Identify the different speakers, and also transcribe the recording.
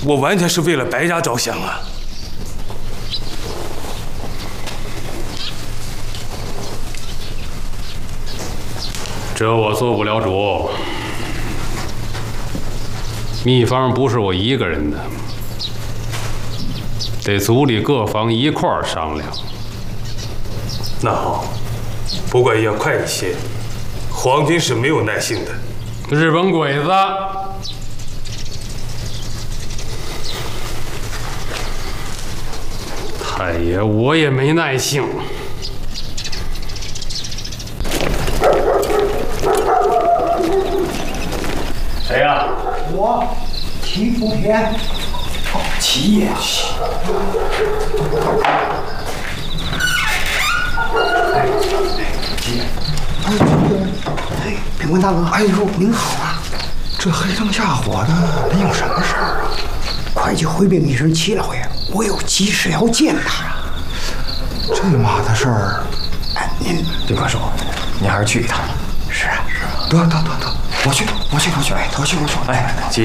Speaker 1: 我完全是为了白家着想啊！
Speaker 2: 这我做不了主，秘方不是我一个人的，得组里各方一块儿商量。
Speaker 1: 那好，不过也要快一些。皇军是没有耐性的。
Speaker 2: 日本鬼子，太爷，我也没耐性。谁呀？
Speaker 3: 我齐福田。哦，齐爷。哎，兵官大哥，哎呦，您好啊！这黑灯瞎火的，您有什么事儿啊？会计回禀一声，齐老爷，我有急事要见他。这码的事儿，哎，您兵官叔，您还是去一趟吧。是啊，是啊。得，我去，哎，我去。哎，